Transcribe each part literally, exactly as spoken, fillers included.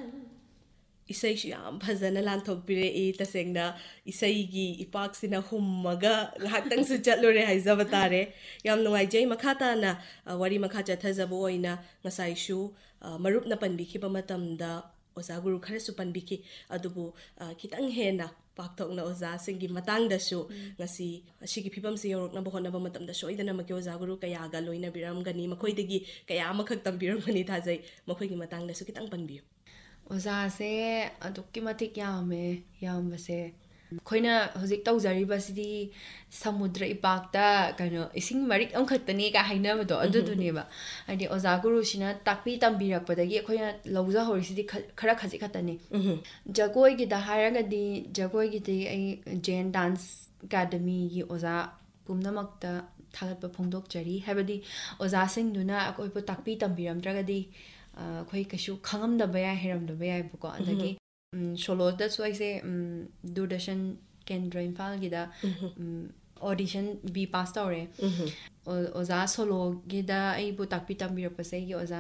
Isaishi am phazana lanthokpire e tasengna isaigi ipaksina hummaga ngahtang su chatlore haizaba tare yam nungaijai makhata na wari makha chathajabo oina ngasai shu marup na panbiki ba matamda oza guru khare su panbiki adubu kitang hena pakthokna oza singi matang da su ngasi ashigi phibam si yorok na bohona ba matam da soidana make oza guru kaya ga loina biram gani makhoi degi kaya amakhak tambiram gani thajai makhoi gi matang da su kitang panbiyo oza se adukki matik yame yambase khoina hozik tawjariba sidi samudra ipakta kano ising marik amkhatani ka hainabado aduduneba adi oza guru sina takpi tambirakpadagi khoina lawja horisidi khara khaji khatani jagoi gi da haragadi jagoi gi ti ai Jain Dance Academy gi oza pumnamakta thagatpa phongdokjari habadi oza singduna akoipo takpi tambiramdragadi khoi kashu khangamdaba ya hiramdaba ya buko adagi solo da so I say Doordarshan Kendra Imphal gida audition be passed away oza solo gida ai bu takpi tambirapase gi oza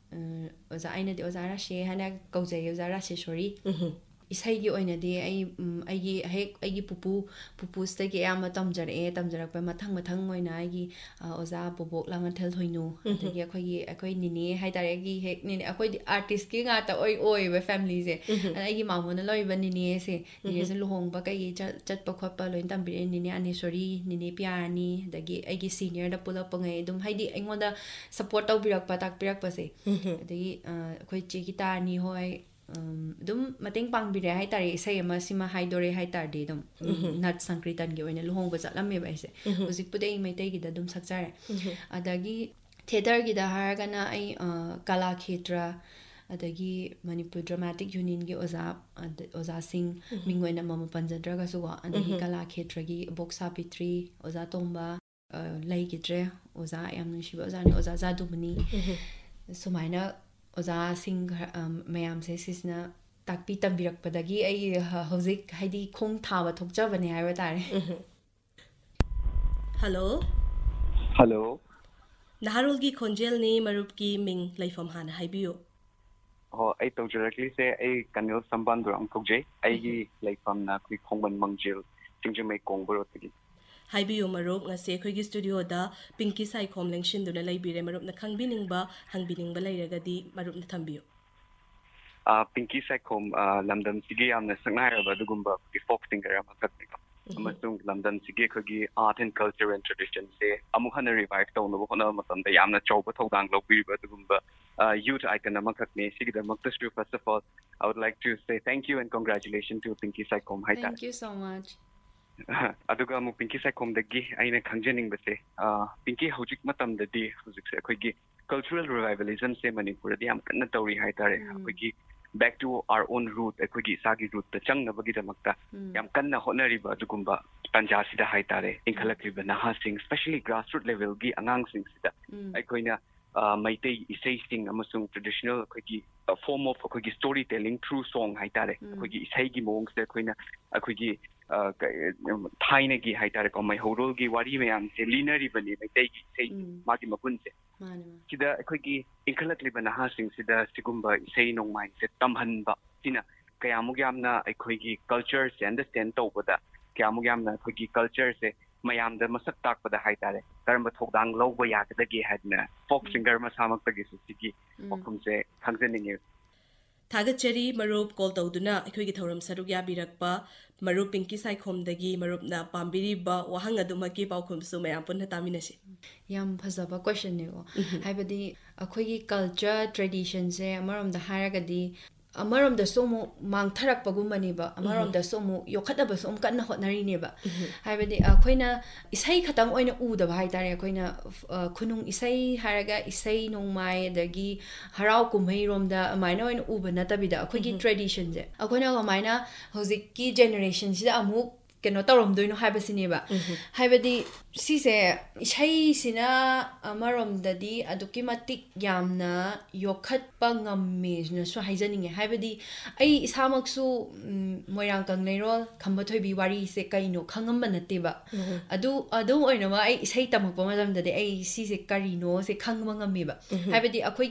oza aina de oza ra she hana kaujai oza ra she sorry isai gi oina de ai ai gi hek ai gi pupu pupu sta gi ama tamjar e tamjarak pa mathang mathang oina ai gi oza bobok langan thel thoinu adagi akhoi gi akhoi nini hai tare gi hek nini akhoi artist ki nga ta oi oi we family se ai gi mamona loi ba nini se nini se lohong ba kai chat pa khot pa loin tambir nini anisori nini pyani adagi ai gi senior da pula pangai dum haidi aingoda support tawbirak pa tak pirak pa se adagi akhoi chi gi ta ni hoi dum mateng pangbire hai tare isai ama sima haidore hai tar de dum nat sankritan gi oina lohong ba chatlamme ba ise hojik pudai maitai gi da dum sakjare adagi theater gi da haragana ai kala khetra adagi Manipur Dramatic Union gi oza oza sing mingoina mama panjadraga su wa adagi kala khetra gi boxa pitri oza tomba lai gitre oza yam nushiba oza ni oza zadubni sumaina oza sing mayam se sisna takpi tambirakpadagi ai hojik haidi khong thaba thokjabane haiba tare hello hello naharul gi khonjel ni marup ki ming laifam hana haibiyo oh ai tawjarakli se ai kanil sambandur am thokjai ai gi laifam na kui khongban mangjil singjumai kongboro tigi haibiyo marup ngase khoi gi studio da Pinky Sai Khom lengshin duna laibire marup na khangbining ba hangbiningba lairagadi marup na thambiyo ah Pinky Sai Khom London sigi amna sangnai ba dugumba ki folk singer am khatni amasung London sigi khogi art and culture and tradition se amukhana revive tawna bo khona matam da yamna chawba thodang lobbi ba dugumba youth icon am khatni sigi da maktasru first of all I would like to say thank you and congratulations to Pinky Sai Khom hai thank you so much aduga mu Pinky Sai Khom dagi aina khangjening base Pinky hojik matam da di hojik se khogi cultural revivalism se Manipur da yam kanna tawri hai tare khogi back to our own root khogi sagi root ta changna bagi da makta yam kanna honari ba dugumba tanja sida hai tare inkhalakli ba naha sing especially grassroots level gi angang sing sida ai khoina maitai isai sing amasung traditional khogi form of khogi storytelling through song hai tare khogi isai gi mong se khoina khogi thaina gi hai tare ko mai horol gi wari me am se linari bani maitai gi sei magi mapun se sida khogi inkhalakli ba naha sing sida sigumba isai nong mai se tamhanba sina kayamug yamna khogi culture se understand tawbada kayamug yamna khogi culture se mayam da masak takpada hai tare karma thokdang lawba yakadagi hadna folk singer ma samak tagi sigi okum se khangjening Thagachari marup call tawduna akhoi gi thoram saruk ya birakpa marup Pinky Sai Khom dagi marup na pambiri ba wahang adumaki paukhum su mayam punna taminasi yam phajaba question ne go haibadi akhoi gi culture tradition se amarom da haragadi amarom da somu mang tharak pagumani ba amarom da somu yokhataba som kanna hotnari ne ba haibadi akhoina isai khatang oina u da bhai tare akhoina khunung isai haraga isai nongmai dagi harau kumhei rom da amaina oina u ba natabida akhoi gi tradition je akhoina amaina hozik ki generation sida amu keno tawrom doino haibasine ba haibadi sise isai sina amarom dadi aduki matik yamna yokhat pa ngamme na so haijaninge haibadi ai isamaksu moirang kanglero khamba thoibi wari se kaino khangam banate ba adu adu oina ma ai isai tamakpa madam dadi ai sise karino se khangma ngamme ba haibadi akhoi